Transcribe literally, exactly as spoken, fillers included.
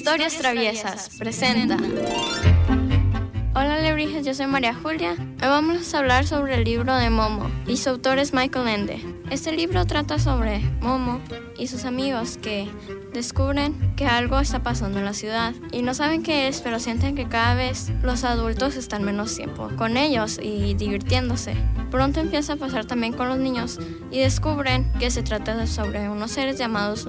Historias Traviesas presenta. Hola Alebrijes, yo soy María Julia. Hoy vamos a hablar sobre el libro de Momo y su autor es Michael Ende. Este libro trata sobre Momo y sus amigos que descubren que algo está pasando en la ciudad y no saben qué es, pero sienten que cada vez los adultos están menos tiempo con ellos y divirtiéndose. Pronto empieza a pasar también con los niños y descubren que se trata de sobre unos seres llamados